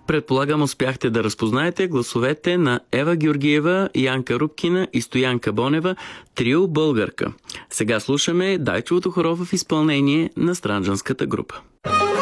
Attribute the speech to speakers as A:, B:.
A: Предполагам, успяхте да разпознаете гласовете на Ева Георгиева, Янка Рубкина и Стоянка Бонева, трио българка. Сега слушаме Дайчовото хоро в изпълнение на странджанската група.